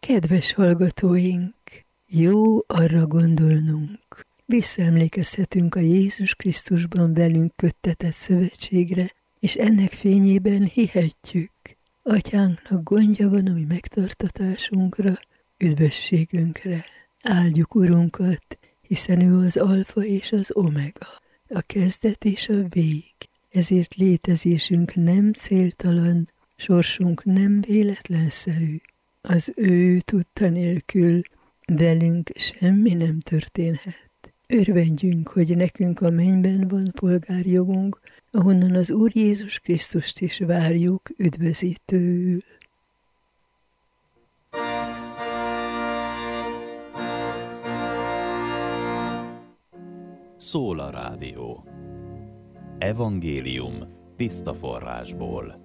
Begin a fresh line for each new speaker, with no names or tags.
Kedves hallgatóink, jó arra gondolnunk. Visszaemlékezhetünk a Jézus Krisztusban velünk köttetett szövetségre, és ennek fényében hihetjük. Atyánknak gondja van a mi megtartatásunkra, üdvösségünkre. Áldjuk Urunkat, hiszen ő az alfa és az omega, a kezdet és a vég. Ezért létezésünk nem céltalan, sorsunk nem véletlenszerű. Az ő tudta nélkül velünk semmi nem történhet. Örvendjünk, hogy nekünk a mennyben van polgárjogunk, ahonnan az Úr Jézus Krisztust is várjuk üdvözítőül.
Szól a rádió. Evangélium tiszta forrásból.